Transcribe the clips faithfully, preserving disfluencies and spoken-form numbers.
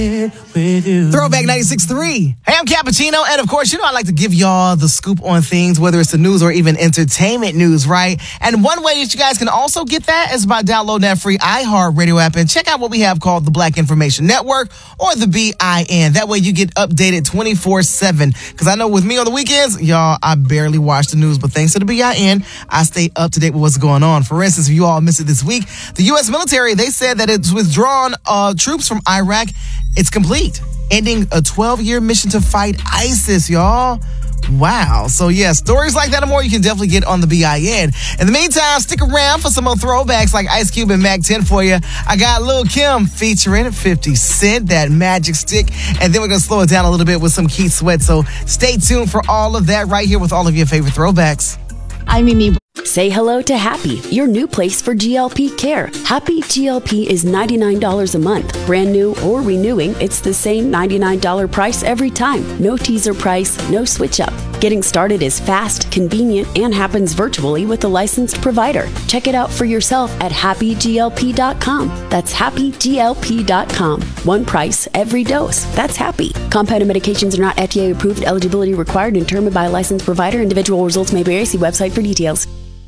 With you. Throwback ninety-six point three. Hey, I'm Cappuccino, and of course, you know I like to give y'all the scoop on things, whether it's the news or even entertainment news, right? And one way that you guys can also get that is by downloading that free iHeartRadio app and check out what we have called the Black Information Network or the B I N. That way you get updated twenty-four seven. Because I know with me on the weekends, y'all, I barely watch the news, but thanks to the B I N, I stay up to date with what's going on. For instance, if you all missed it this week, the U S military, they said that it's withdrawn uh, troops from Iraq. It's complete, ending a twelve-year mission to fight ISIS, y'all. Wow. So, yeah, stories like that and more you can definitely get on the B I N. In the meantime, stick around for some more throwbacks like Ice Cube and Mac ten for you. I got Lil' Kim featuring fifty Cent, that magic stick. And then we're going to slow it down a little bit with some Keith Sweat. So stay tuned for all of that right here with all of your favorite throwbacks. I'm Mimi. Say hello to Happy, your new place for G L P care. Happy G L P is ninety-nine dollars a month. Brand new or renewing, it's the same ninety-nine dollars price every time. No teaser price, no switch up. Getting started is fast, convenient, and happens virtually with a licensed provider. Check it out for yourself at happy G L P dot com. That's happy G L P dot com. One price, every dose. That's Happy. Compounded medications are not F D A approved. Eligibility required and determined by a licensed provider. Individual results may vary. See website for details.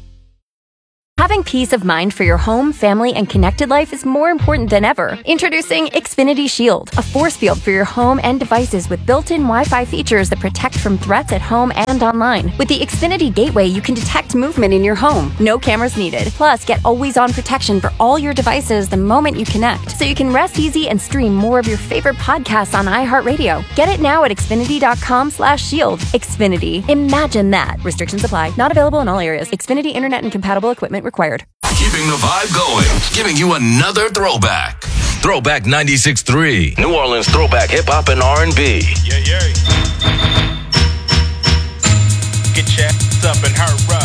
Having peace of mind for your home, family, and connected life is more important than ever. Introducing Xfinity Shield, a force field for your home and devices with built-in Wi-Fi features that protect from threats at home and online. With the Xfinity Gateway, you can detect movement in your home. No cameras needed. Plus, get always-on protection for all your devices the moment you connect, so you can rest easy and stream more of your favorite podcasts on iHeartRadio. Get it now at Xfinity.com slash shield. Xfinity. Imagine that. Restrictions apply. Not available in all areas. Xfinity Internet and compatible equipment required. Keeping the vibe going. Giving you another throwback. Throwback ninety-six point three. New Orleans throwback hip-hop and R and B. Yeah, yeah. Get your ass up and hurry up.